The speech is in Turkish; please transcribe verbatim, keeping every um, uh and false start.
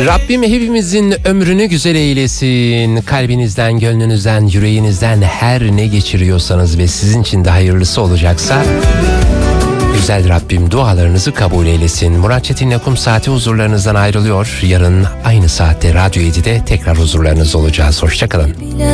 Rabbim hepimizin ömrünü güzel eylesin. Kalbinizden, gönlünüzden, yüreğinizden her ne geçiriyorsanız ve sizin için de hayırlısı olacaksa güzel Rabbim dualarınızı kabul eylesin. Murat Çetin'le Kum Saati huzurlarınızdan ayrılıyor. Yarın aynı saatte Radyo yedide tekrar huzurlarınızda olacağız. Hoşçakalın.